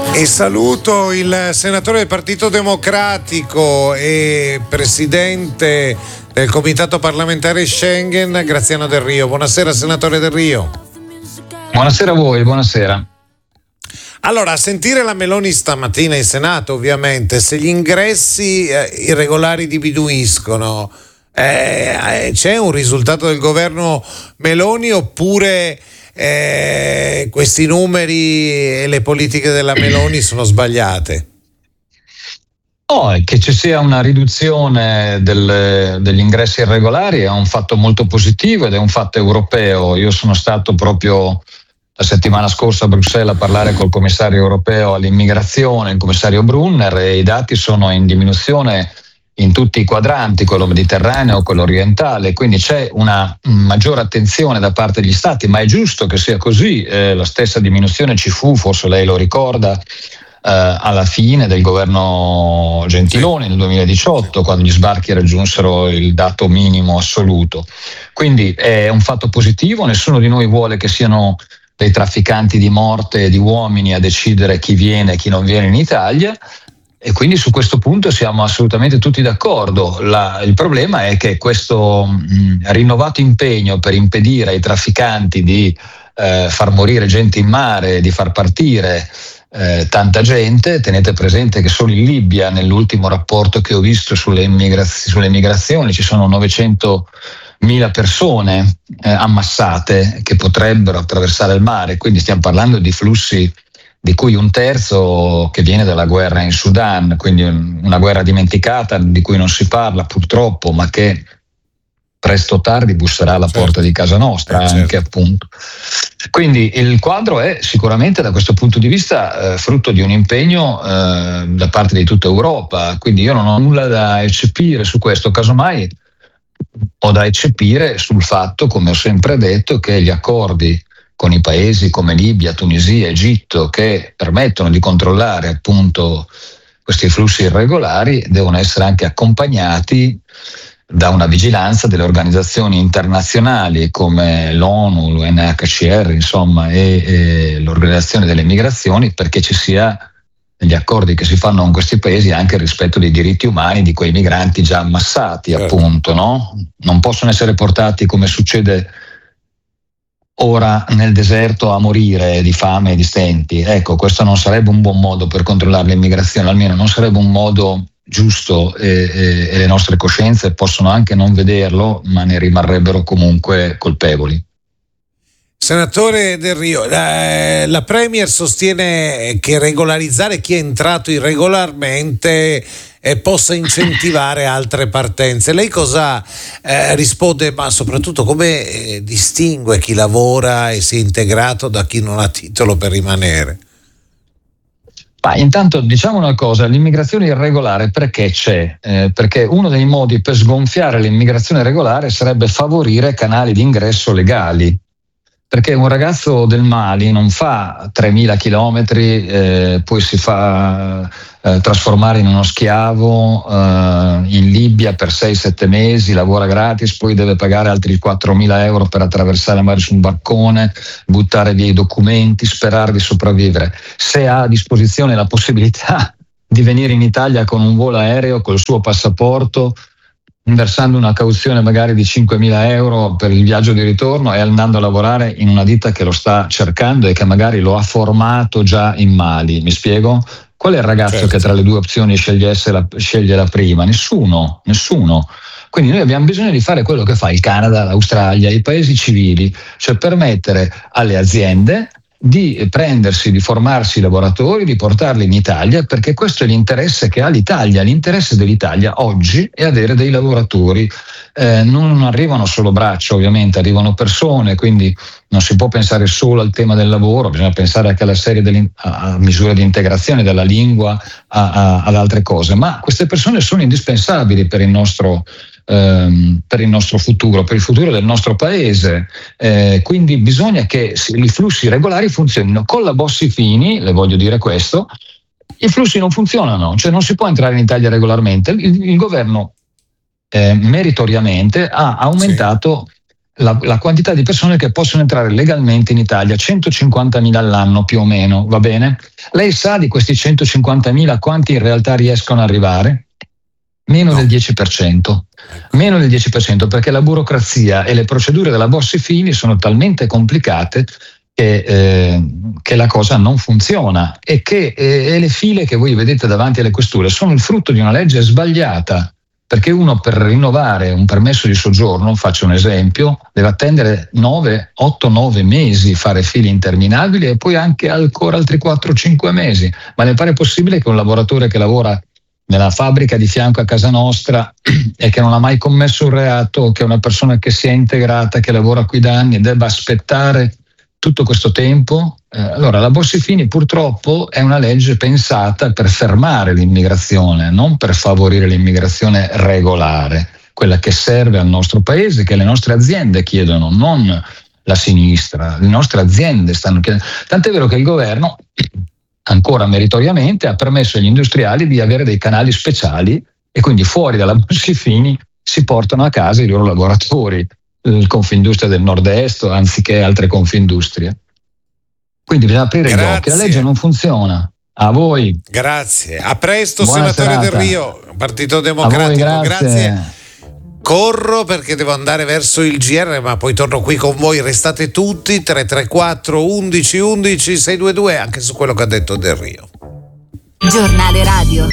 E saluto il senatore del Partito Democratico e presidente del Comitato Parlamentare Schengen, Graziano Del Rio. Buonasera, senatore Del Rio. Buonasera a voi, buonasera. Allora, a sentire la Meloni stamattina in Senato, ovviamente, se gli ingressi irregolari diminuiscono, c'è un risultato del governo Meloni oppure questi numeri e le politiche della Meloni sono sbagliate? Che ci sia una riduzione degli ingressi irregolari è un fatto molto positivo ed è un fatto europeo. Io sono stato proprio la settimana scorsa a Bruxelles a parlare col commissario europeo all'immigrazione, il commissario Brunner, e i dati sono in diminuzione in tutti i quadranti, quello mediterraneo, quello orientale, quindi c'è una maggiore attenzione da parte degli Stati, ma è giusto che sia così. La stessa diminuzione ci fu, forse lei lo ricorda, alla fine del governo Gentiloni nel 2018, quando gli sbarchi raggiunsero il dato minimo assoluto. Quindi è un fatto positivo, nessuno di noi vuole che siano dei trafficanti di morte e di uomini a decidere chi viene e chi non viene in Italia. E quindi su questo punto siamo assolutamente tutti d'accordo. Il problema è che questo rinnovato impegno per impedire ai trafficanti di far morire gente in mare, di far partire tanta gente. Tenete presente che solo in Libia, nell'ultimo rapporto che ho visto sulle migrazioni, ci sono 900.000 persone ammassate che potrebbero attraversare il mare, quindi stiamo parlando di flussi di cui un terzo che viene dalla guerra in Sudan, quindi una guerra dimenticata di cui non si parla purtroppo, ma che presto o tardi busserà alla porta di casa nostra, anche appunto. Quindi il quadro è sicuramente da questo punto di vista frutto di un impegno da parte di tutta Europa, quindi io non ho nulla da eccepire su questo, casomai ho da eccepire sul fatto, come ho sempre detto, che gli accordi con i paesi come Libia, Tunisia, Egitto, che permettono di controllare appunto questi flussi irregolari, devono essere anche accompagnati da una vigilanza delle organizzazioni internazionali come l'ONU, l'UNHCR, insomma, e l'Organizzazione delle Migrazioni, perché ci sia negli accordi che si fanno con questi paesi anche il rispetto dei diritti umani di quei migranti già ammassati, appunto, no? Non possono essere portati, come succede ora, nel deserto a morire di fame e di stenti. Ecco, questo non sarebbe un buon modo per controllare l'immigrazione, almeno non sarebbe un modo giusto, e le nostre coscienze possono anche non vederlo, ma ne rimarrebbero comunque colpevoli. Senatore Del Rio, la Premier sostiene che regolarizzare chi è entrato irregolarmente possa incentivare altre partenze. Lei cosa risponde, ma soprattutto come distingue chi lavora e si è integrato da chi non ha titolo per rimanere? Intanto diciamo una cosa, l'immigrazione irregolare perché c'è? Perché uno dei modi per sgonfiare l'immigrazione regolare sarebbe favorire canali di ingresso legali. Perché un ragazzo del Mali non fa 3.000 chilometri, poi si fa trasformare in uno schiavo in Libia per 6-7 mesi, lavora gratis, poi deve pagare altri 4.000 euro per attraversare il mare su un barcone, buttare via i documenti, sperare di sopravvivere. Se ha a disposizione la possibilità di venire in Italia con un volo aereo, col suo passaporto, versando una cauzione magari di 5.000 euro per il viaggio di ritorno e andando a lavorare in una ditta che lo sta cercando e che magari lo ha formato già in Mali. Mi spiego? Qual è il ragazzo che tra le due opzioni sceglie la prima? Nessuno. Quindi noi abbiamo bisogno di fare quello che fa il Canada, l'Australia, i paesi civili, cioè permettere alle aziende di prendersi, di formarsi i lavoratori, di portarli in Italia, perché questo è l'interesse che ha l'Italia. L'interesse dell'Italia oggi è avere dei lavoratori. Non arrivano solo braccia, ovviamente, arrivano persone, quindi non si può pensare solo al tema del lavoro, bisogna pensare anche alla serie a misure di integrazione della lingua, ad altre cose, ma queste persone sono indispensabili per il nostro futuro, per il futuro del nostro paese, quindi bisogna che i flussi regolari funzionino. Con la Bossi-Fini, le voglio dire questo, i flussi non funzionano, cioè non si può entrare in Italia regolarmente. Il governo meritoriamente ha aumentato la quantità di persone che possono entrare legalmente in Italia, 150.000 all'anno più o meno, va bene? Lei sa di questi 150.000 quanti in realtà riescono ad arrivare? Meno del 10%. Meno del 10%, perché la burocrazia e le procedure della Bossi-Fini sono talmente complicate che la cosa non funziona e che le file che voi vedete davanti alle questure sono il frutto di una legge sbagliata. Perché uno per rinnovare un permesso di soggiorno, faccio un esempio, deve attendere 8-9 mesi, fare fili interminabili e poi anche ancora altri 4-5 mesi. Ma le pare possibile che un lavoratore che lavora nella fabbrica di fianco a casa nostra e che non ha mai commesso un reato, che è una persona che si è integrata, che lavora qui da anni, debba aspettare tutto questo tempo? Allora la Bossi-Fini purtroppo è una legge pensata per fermare l'immigrazione, non per favorire l'immigrazione regolare, quella che serve al nostro paese, che le nostre aziende chiedono, non la sinistra. Le nostre aziende stanno chiedendo. Tant'è vero che il governo, ancora meritoriamente, ha permesso agli industriali di avere dei canali speciali e quindi fuori dalla Bossi-Fini si portano a casa i loro lavoratori, il Confindustria del Nord-Est anziché altre Confindustrie. Quindi bisogna aprire gli occhi, la legge non funziona. A voi. Grazie. A presto. Buona senatore serata. Del Rio, Partito Democratico. A voi, grazie. Corro perché devo andare verso il GR, ma poi torno qui con voi. Restate tutti 334 11 11 622 anche su quello che ha detto Del Rio. Giornale radio.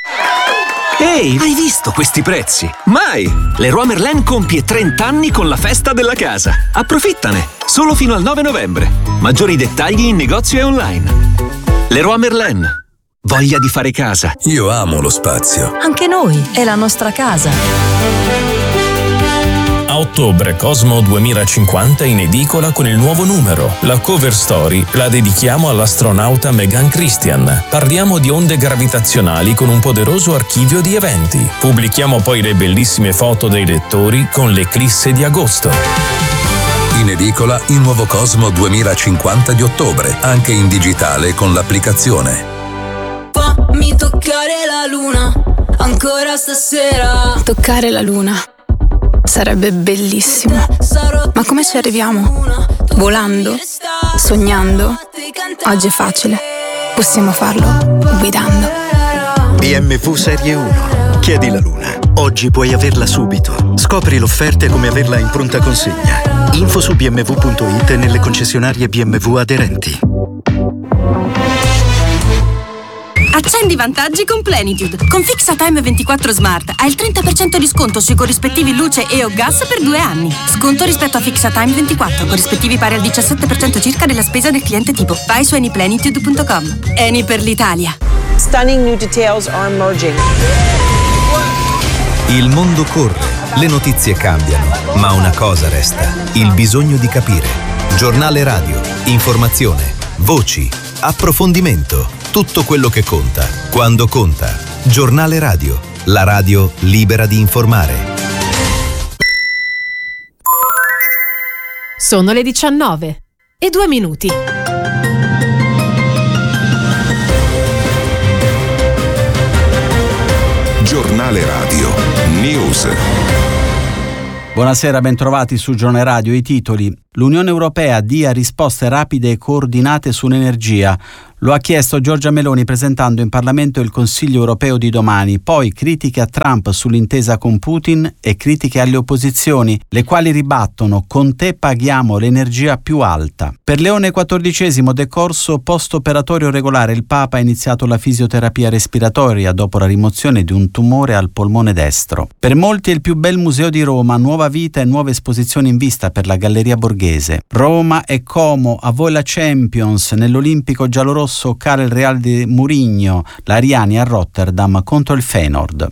Ehi, hai visto questi prezzi? Mai! Leroy Merlin compie 30 anni con la festa della casa. Approfittane! Solo fino al 9 novembre. Maggiori dettagli in negozio e online. Leroy Merlin. Voglia di fare casa. Io amo lo spazio. Anche noi, è la nostra casa. A ottobre Cosmo 2050 in edicola con il nuovo numero. La cover story la dedichiamo all'astronauta Megan Christian. Parliamo di onde gravitazionali con un poderoso archivio di eventi. Pubblichiamo poi le bellissime foto dei lettori con l'eclisse di agosto. In edicola il nuovo Cosmo 2050 di ottobre, anche in digitale con l'applicazione. Fammi toccare la luna, ancora stasera. Toccare la luna sarebbe bellissimo. Ma come ci arriviamo? Volando? Sognando? Oggi è facile. Possiamo farlo guidando. BMW Serie 1. Chiedi la luna. Oggi puoi averla subito. Scopri l'offerta e come averla in pronta consegna. Info su bmw.it e nelle concessionarie BMW aderenti. Accendi i vantaggi con Plenitude. Con FixaTime 24 Smart hai il 30% di sconto sui corrispettivi luce e o gas per 2 anni. Sconto rispetto a FixaTime 24, corrispettivi pari al 17% circa della spesa del cliente tipo. Vai su anyplenitude.com. Eni per l'Italia. Stunning new details are emerging. Il mondo corre, le notizie cambiano, ma una cosa resta: il bisogno di capire. Giornale radio, informazione, voci, approfondimento. Tutto quello che conta, quando conta. Giornale radio, la radio libera di informare. Sono le 19:02. Giornale radio, news. Buonasera, bentrovati su Giornale Radio. I titoli: l'Unione Europea dia risposte rapide e coordinate sull'energia. Lo ha chiesto Giorgia Meloni presentando in Parlamento il Consiglio europeo di domani. Poi critiche a Trump sull'intesa con Putin e critiche alle opposizioni, le quali ribattono: con te paghiamo l'energia più alta. Per Leone XIV, decorso post-operatorio regolare, il Papa ha iniziato la fisioterapia respiratoria dopo la rimozione di un tumore al polmone destro. Per molti è il più bel museo di Roma, nuova vita e nuove esposizioni in vista per la Galleria Borghese. Roma e Como, a voi la Champions, nell'Olimpico giallorosso cala il Real di Mourinho, l'Ariani a Rotterdam contro il Feyenoord.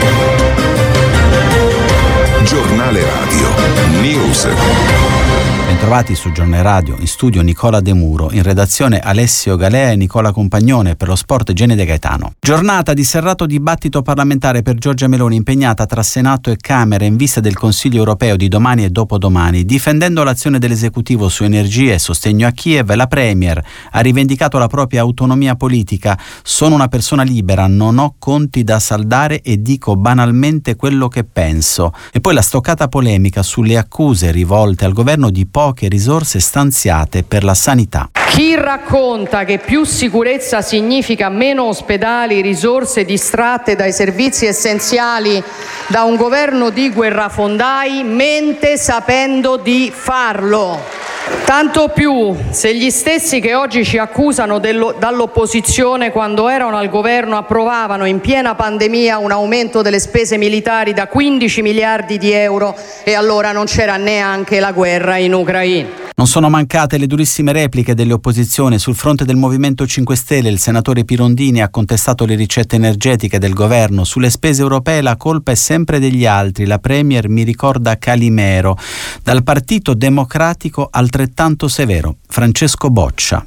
Giornale radio, news. Bentrovati su Giornale Radio, in studio Nicola De Muro, in redazione Alessio Galea e Nicola Compagnone, per lo sport Gene De Gaetano. Giornata di serrato dibattito parlamentare per Giorgia Meloni, impegnata tra Senato e Camera in vista del Consiglio europeo di domani e dopodomani. Difendendo l'azione dell'esecutivo su energia e sostegno a Kiev, la Premier ha rivendicato la propria autonomia politica. Sono una persona libera, non ho conti da saldare e dico banalmente quello che penso. E poi la stoccata polemica sulle accuse rivolte al governo di poche risorse stanziate per la sanità. Chi racconta che più sicurezza significa meno ospedali, risorse distratte dai servizi essenziali da un governo di guerrafondai, mente sapendo di farlo. Tanto più se gli stessi che oggi ci accusano dall'opposizione, quando erano al governo, approvavano in piena pandemia un aumento delle spese militari da 15 miliardi di euro e allora non c'era neanche la guerra in Ucraina. Non sono mancate le durissime repliche delle opposizioni. Sul fronte del Movimento 5 Stelle il senatore Pirondini ha contestato le ricette energetiche del governo. Sulle spese europee la colpa è sempre degli altri. La Premier mi ricorda Calimero. Dal Partito Democratico altrettanto severo, Francesco Boccia.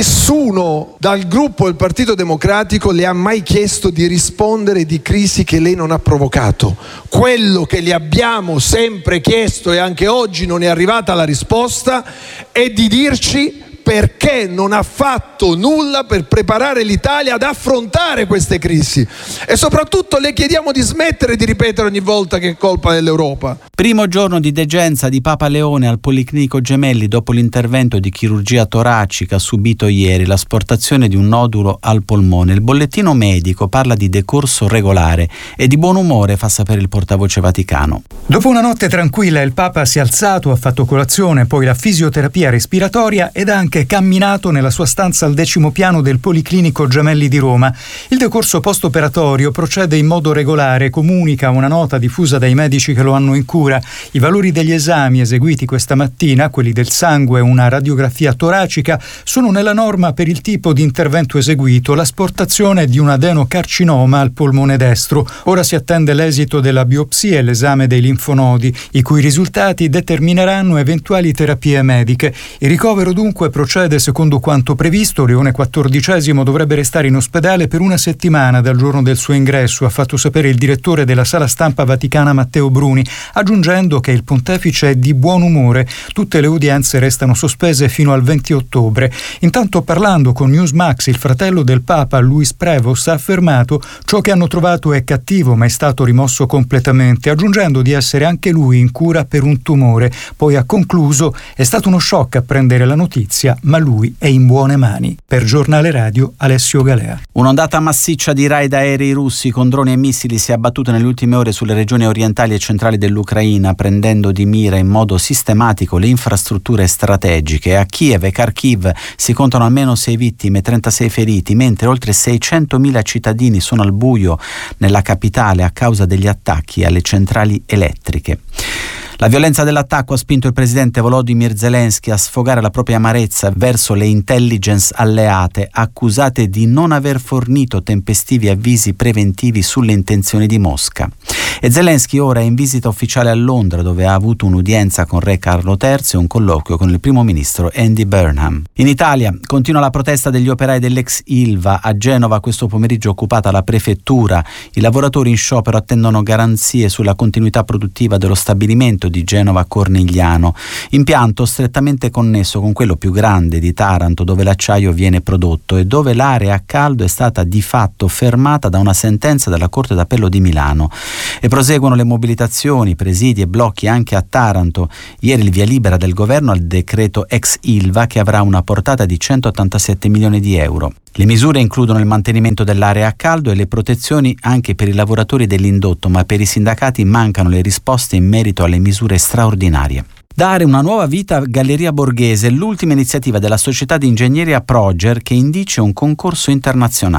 Nessuno dal gruppo del Partito Democratico le ha mai chiesto di rispondere di crisi che lei non ha provocato. Quello che le abbiamo sempre chiesto, e anche oggi non è arrivata la risposta, è di dirci perché non ha fatto nulla per preparare l'Italia ad affrontare queste crisi. E soprattutto le chiediamo di smettere di ripetere ogni volta che è colpa dell'Europa. Primo giorno di degenza di Papa Leone al Policlinico Gemelli dopo l'intervento di chirurgia toracica subito ieri, l'asportazione di un nodulo al polmone. Il bollettino medico parla di decorso regolare e di buon umore, fa sapere il portavoce vaticano. Dopo una notte tranquilla il Papa si è alzato, ha fatto colazione, poi la fisioterapia respiratoria ed ha anche camminato nella sua stanza al 10° piano del Policlinico Gemelli di Roma. Il decorso post-operatorio procede in modo regolare, comunica una nota diffusa dai medici che lo hanno in cura. I valori degli esami eseguiti questa mattina, quelli del sangue e una radiografia toracica, sono nella norma per il tipo di intervento eseguito, l'asportazione di un adenocarcinoma al polmone destro. Ora si attende l'esito della biopsia e l'esame dei linfonodi, i cui risultati determineranno eventuali terapie mediche. Il ricovero dunque procede secondo quanto previsto. Leone XIV dovrebbe restare in ospedale per una settimana dal giorno del suo ingresso, ha fatto sapere il direttore della sala stampa vaticana Matteo Bruni, aggiungendo che il pontefice è di buon umore. Tutte le udienze restano sospese fino al 20 ottobre. Intanto, parlando con Newsmax, il fratello del Papa, Luis Prevost, ha affermato: ciò che hanno trovato è cattivo, ma è stato rimosso completamente, aggiungendo di essere anche lui in cura per un tumore. Poi ha concluso: è stato uno shock apprendere la notizia, ma lui è in buone mani. Per Giornale Radio, Alessio Galea. Un'ondata massiccia di raid aerei russi con droni e missili si è abbattuta nelle ultime ore sulle regioni orientali e centrali dell'Ucraina, prendendo di mira in modo sistematico le infrastrutture strategiche. A Kiev e Kharkiv si contano almeno 6 vittime e 36 feriti, mentre oltre 600.000 cittadini sono al buio nella capitale a causa degli attacchi alle centrali elettriche. La violenza dell'attacco ha spinto il presidente Volodymyr Zelensky a sfogare la propria amarezza verso le intelligence alleate, accusate di non aver fornito tempestivi avvisi preventivi sulle intenzioni di Mosca. E Zelensky ora è in visita ufficiale a Londra, dove ha avuto un'udienza con Re Carlo III e un colloquio con il primo ministro Andy Burnham. In Italia continua la protesta degli operai dell'ex Ilva. A Genova questo pomeriggio occupata la prefettura. I lavoratori in sciopero attendono garanzie sulla continuità produttiva dello stabilimento di Genova Cornigliano, impianto strettamente connesso con quello più grande di Taranto, dove l'acciaio viene prodotto e dove l'area a caldo è stata di fatto fermata da una sentenza della Corte d'Appello di Milano. E proseguono le mobilitazioni, presidi e blocchi anche a Taranto. Ieri il via libera del governo al decreto ex Ilva, che avrà una portata di 187 milioni di euro. Le misure includono il mantenimento dell'area a caldo e le protezioni anche per i lavoratori dell'indotto, ma per i sindacati mancano le risposte in merito alle misure straordinarie. Dare una nuova vita a Galleria Borghese è l'ultima iniziativa della società di ingegneria Proger, che indice un concorso internazionale.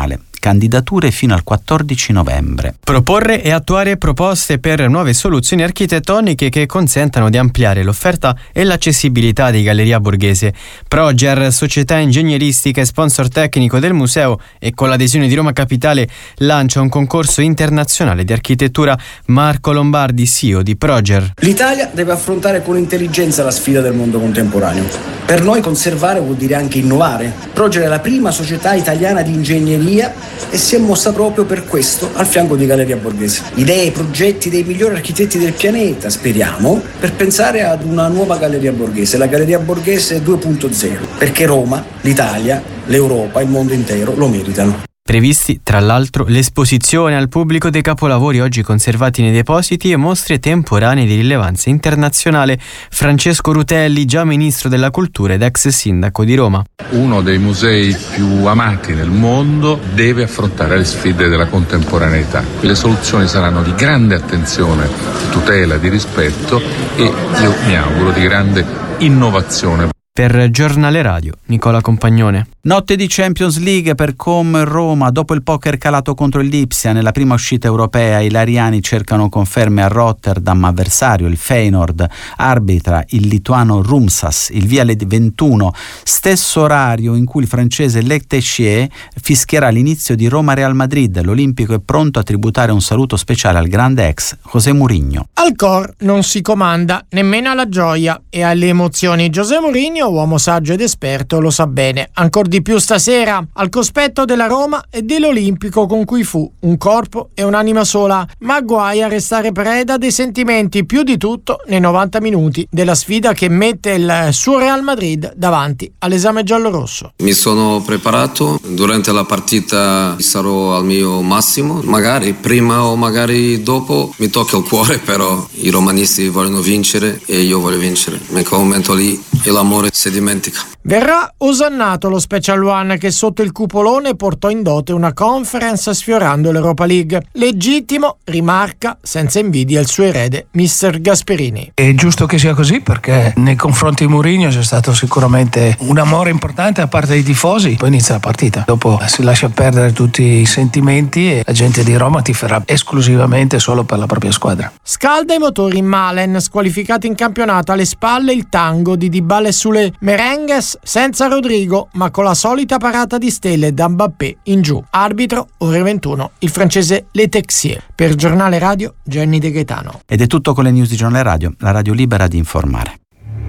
candidature fino al 14 novembre. Proporre e attuare proposte per nuove soluzioni architettoniche che consentano di ampliare l'offerta e l'accessibilità di Galleria Borghese. Proger, società ingegneristica e sponsor tecnico del museo, e con l'adesione di Roma Capitale lancia un concorso internazionale di architettura. Marco Lombardi, CEO di Proger. L'Italia deve affrontare con intelligenza la sfida del mondo contemporaneo. Per noi conservare vuol dire anche innovare. Proger è la prima società italiana di ingegneria e si è mossa proprio per questo al fianco di Galleria Borghese. Idee e progetti dei migliori architetti del pianeta, speriamo, per pensare ad una nuova Galleria Borghese, la Galleria Borghese 2.0, perché Roma, l'Italia, l'Europa, il mondo intero lo meritano. Previsti, tra l'altro, l'esposizione al pubblico dei capolavori oggi conservati nei depositi e mostre temporanee di rilevanza internazionale. Francesco Rutelli, già ministro della cultura ed ex sindaco di Roma. Uno dei musei più amati nel mondo deve affrontare le sfide della contemporaneità. Le soluzioni saranno di grande attenzione, di tutela, di rispetto e io mi auguro di grande innovazione. Per Giornale Radio, Nicola Compagnone. Notte di Champions League per Com Roma. Dopo il poker calato contro il Lipsia nella prima uscita europea, i lariani cercano conferme a Rotterdam. Avversario il Feyenoord, arbitra il lituano Rumsas. Il via alle 21, stesso orario in cui il francese Le Texier fischierà l'inizio di Roma-Real Madrid. L'Olimpico è pronto a tributare un saluto speciale al grande ex José Mourinho. Al cor non si comanda nemmeno alla gioia e alle emozioni. José Mourinho, uomo saggio ed esperto, lo sa bene. Ancor di più stasera, al cospetto della Roma e dell'Olimpico con cui fu un corpo e un'anima sola, ma guai a restare preda dei sentimenti, più di tutto nei 90 minuti della sfida che mette il suo Real Madrid davanti all'esame giallorosso. Mi sono preparato, durante la partita sarò al mio massimo, magari prima o magari dopo mi tocca il cuore, però i romanisti vogliono vincere e io voglio vincere. In quel momento lì l'amore si dimentica. Verrà osannato lo Special One che sotto il cupolone portò in dote una conference sfiorando l'Europa League. Legittimo, rimarca senza invidia il suo erede Mister Gasperini. È giusto che sia così perché nei confronti di Mourinho c'è stato sicuramente un amore importante da parte dei tifosi. Poi inizia la partita, dopo si lascia perdere tutti i sentimenti e la gente di Roma tiferà esclusivamente solo per la propria squadra. Scalda i motori in Malen, squalificato in campionato, alle spalle il tango di Dybala e sulle Merengues senza Rodrigo ma con la solita parata di stelle da Mbappé in giù. Arbitro ore 21 il francese Le Texier. Per Giornale Radio Gianni De Gaetano. Ed è tutto con le news di Giornale Radio, la radio libera di informare.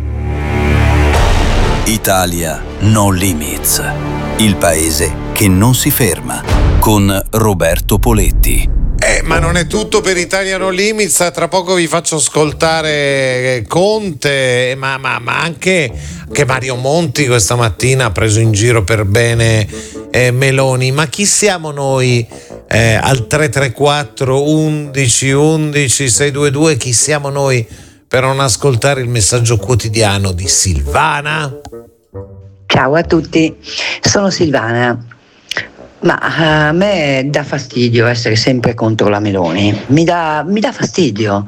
Italia No Limits, il paese che non si ferma, con Roberto Poletti. Ma non è tutto per Italia No Limits, tra poco vi faccio ascoltare Conte, ma anche che Mario Monti questa mattina ha preso in giro per bene Meloni. Ma chi siamo noi al 334 11 11 622? Chi siamo noi per non ascoltare il messaggio quotidiano di Silvana? Ciao a tutti, sono Silvana. Ma a me dà fastidio essere sempre contro la Meloni, mi dà fastidio,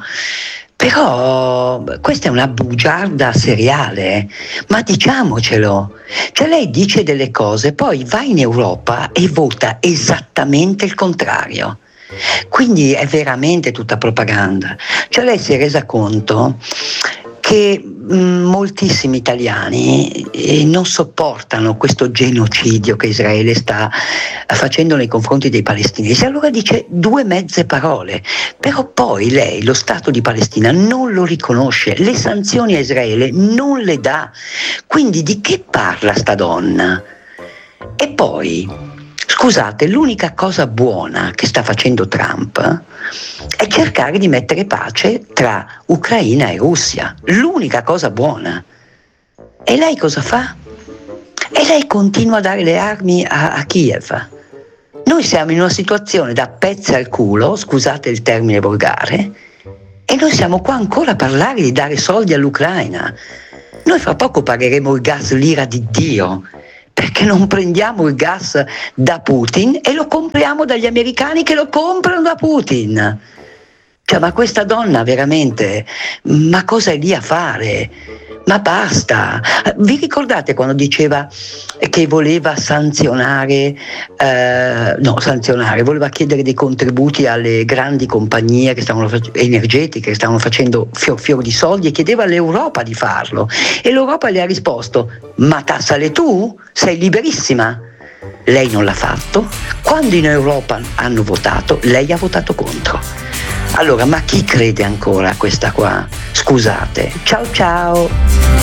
però questa è una bugiarda seriale, ma diciamocelo, cioè lei dice delle cose, poi va in Europa e vota esattamente il contrario, quindi è veramente tutta propaganda, cioè lei si è resa conto che moltissimi italiani non sopportano questo genocidio che Israele sta facendo nei confronti dei palestinesi, allora dice due mezze parole, però poi lei lo Stato di Palestina non lo riconosce, le sanzioni a Israele non le dà, quindi di che parla sta donna? E poi scusate, l'unica cosa buona che sta facendo Trump è cercare di mettere pace tra Ucraina e Russia. L'unica cosa buona. E lei cosa fa? E lei continua a dare le armi a Kiev. Noi siamo in una situazione da pezzi al culo, scusate il termine volgare, e noi siamo qua ancora a parlare di dare soldi all'Ucraina. Noi fra poco pagheremo il gas l'ira di Dio, perché non prendiamo il gas da Putin e lo compriamo dagli americani che lo comprano da Putin. Cioè, ma questa donna veramente, ma cosa è lì a fare? Ma basta! Vi ricordate quando diceva che voleva voleva chiedere dei contributi alle grandi compagnie energetiche che stavano facendo fior di soldi e chiedeva all'Europa di farlo? E l'Europa le ha risposto: ma tassale tu? Sei liberissima. Lei non l'ha fatto. Quando in Europa hanno votato, lei ha votato contro. Allora, ma chi crede ancora a questa qua? Scusate. Ciao ciao!